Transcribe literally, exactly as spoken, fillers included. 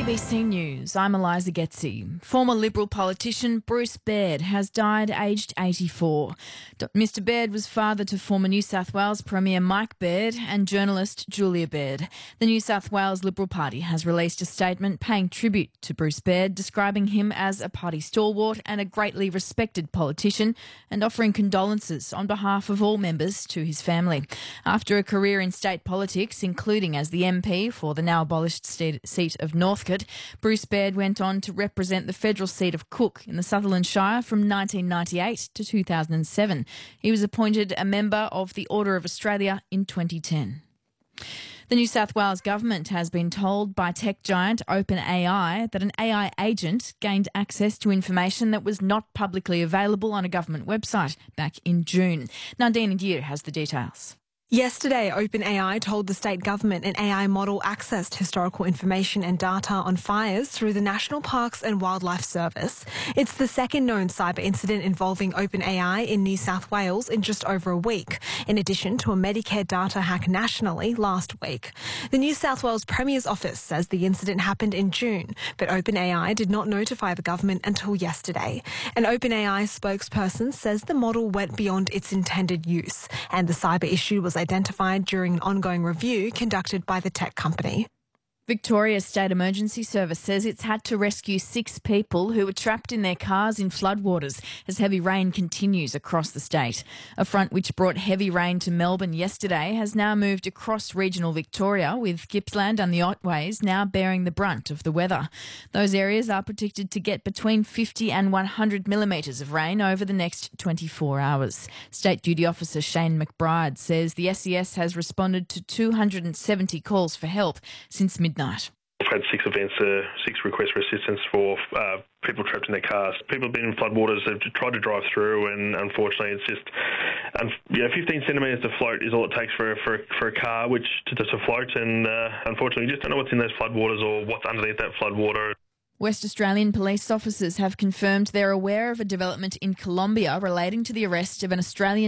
B C News, I'm Eliza Getzi. Former Liberal politician Bruce Baird has died aged eighty-four. Mr Baird was father to former New South Wales Premier Mike Baird and journalist Julia Baird. The New South Wales Liberal Party has released a statement paying tribute to Bruce Baird, describing him as a party stalwart and a greatly respected politician, and offering condolences on behalf of all members to his family. After a career in state politics, including as the M P for the now abolished seat of Northcote, Bruce Baird went on to represent the federal seat of Cook in the Sutherland Shire from nineteen ninety-eight to two thousand seven. He was appointed a member of the Order of Australia in twenty ten. The New South Wales government has been told by tech giant OpenAI that an A I agent gained access to information that was not publicly available on a government website back in June. Nandine Gear has the details. Yesterday, OpenAI told the state government an A I model accessed historical information and data on fires through the National Parks and Wildlife Service. It's the second known cyber incident involving OpenAI in New South Wales in just over a week, in addition to a Medicare data hack nationally last week. The New South Wales Premier's office says the incident happened in June, but OpenAI did not notify the government until yesterday. An OpenAI spokesperson says the model went beyond its intended use, and the cyber issue was identified during an ongoing review conducted by the tech company. Victoria's State Emergency Service says it's had to rescue six people who were trapped in their cars in floodwaters as heavy rain continues across the state. A front which brought heavy rain to Melbourne yesterday has now moved across regional Victoria, with Gippsland and the Otways now bearing the brunt of the weather. Those areas are predicted to get between fifty and one hundred millimetres of rain over the next twenty-four hours. State Duty Officer Shane McBride says the S E S has responded to two hundred seventy calls for help since midnight. We've had six events, uh, six requests for assistance for uh, people trapped in their cars. People have been in floodwaters, they've tried to drive through, and unfortunately it's just, um, you know, fifteen centimetres to float is all it takes for, for, for a car which to, to float, and uh, unfortunately you just don't know what's in those floodwaters or what's underneath that floodwater. West Australian police officers have confirmed they're aware of a development in Colombia relating to the arrest of an Australian